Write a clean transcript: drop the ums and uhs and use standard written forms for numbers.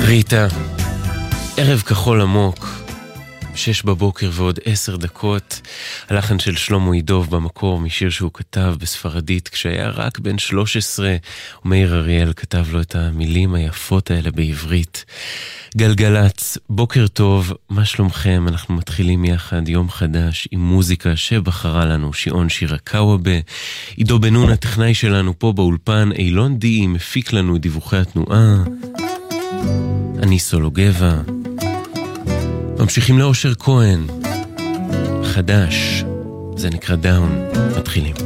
ריטה, ערב כחול עמוק, 6 בבוקר ועוד 10 דקות, הלחן של שלמה ידוב במקור משיר שהוא כתב בספרדית כשהיה רק בן 13, ומאיר אריאל כתב לו את המילים היפות האלה בעברית. גלגלץ, בוקר טוב, מה שלומכם? אנחנו מתחילים יחד יום חדש עם מוזיקה שבחרה לנו שיעון שירה קאוובה, עידו בנון הטכנאי שלנו פה באולפן, אילון די מפיק לנו דיווחי התנועה, אני סולו גבע. ממשיכים לאושר כהן, חדש, זה נקרא דאון, מתחילים.